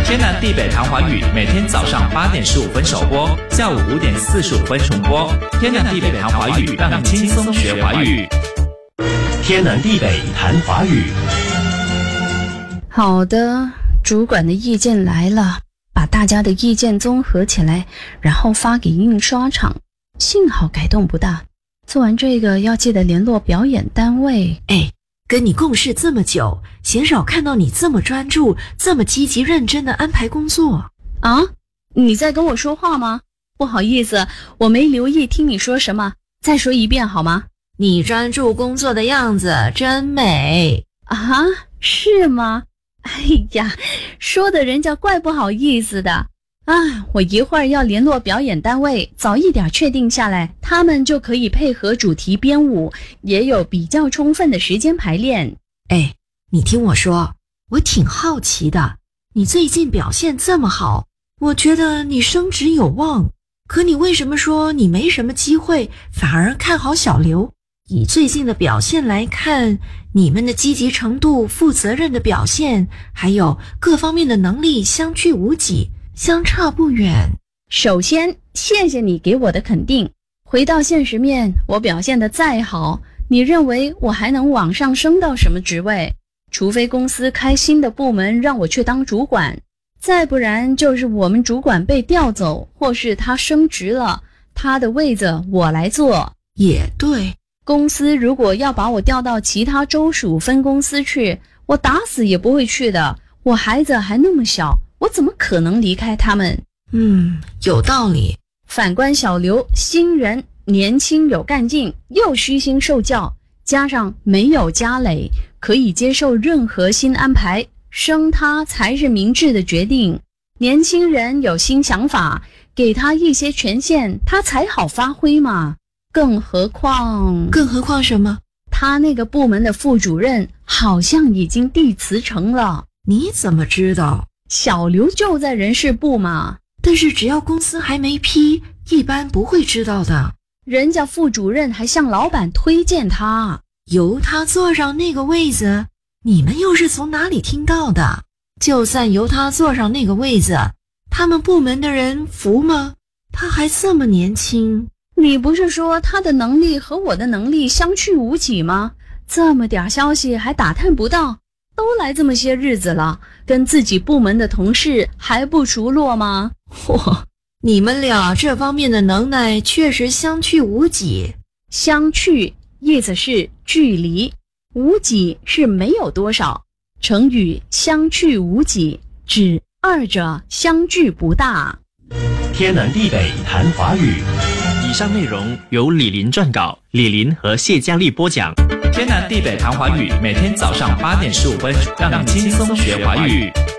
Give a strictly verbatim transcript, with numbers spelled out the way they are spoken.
天南地北谈华语，每天早上八点十五分首播，下午五点四十五分重播。天南地北谈华语，让你轻松学华语。 天南地北谈华语。 好的，主管的意见来了，把大家的意见综合起来，然后发给印刷厂。幸好改动不大。做完这个要记得联络表演单位。 哎，跟你共事这么久，鲜少看到你这么专注，这么积极认真的安排工作。 啊，你在跟我说话吗？不好意思，我没留意听你说什么，再说一遍好吗？ 你专注工作的样子真美。 啊，是吗？哎呀，说的人家怪不好意思的啊！我一会儿要联络表演单位，早一点确定下来，他们就可以配合主题编舞，也有比较充分的时间排练。 哎，你听我说，我挺好奇的，你最近表现这么好，我觉得你升职有望，可你为什么说你没什么机会，反而看好小刘？以最近的表现来看，你们的积极程度、负责任的表现，还有各方面的能力相去无几，相差不远。 首先，谢谢你给我的肯定。回到现实面，我表现得再好，你认为我还能往上升到什么职位？除非公司开新的部门让我去当主管，再不然就是我们主管被调走，或是他升职了，他的位子我来做。 也对。 公司如果要把我调到其他州属分公司去，我打死也不会去的。我孩子还那么小，我怎么可能离开他们？ 嗯，有道理。 反观小刘，新人，年轻有干劲，又虚心受教，加上没有家累，可以接受任何新安排，升他才是明智的决定。年轻人有新想法，给他一些权限，他才好发挥嘛。更何况更何况什么？ 他那个部门的副主任好像已经递辞呈了。 你怎么知道？ 小刘就在人事部嘛。 但是只要公司还没批，一般不会知道的。 人家副主任还向老板推荐他， 由他坐上那个位子，你们又是从哪里听到的？就算由他坐上那个位子，他们部门的人服吗？他还这么年轻。 你不是说他的能力和我的能力相去无几吗？这么点消息还打探不到？都来这么些日子了，跟自己部门的同事还不熟络吗？ 嚯，你们俩这方面的能耐确实相去无几。 相去意思是距离，无几是没有多少。成语相去无几指二者相距不大。 天南地北谈华语。 以上内容由李林撰稿，李林和谢佳丽播讲。天南地北谈华语，每天早上八点十五分，让你轻松学华语。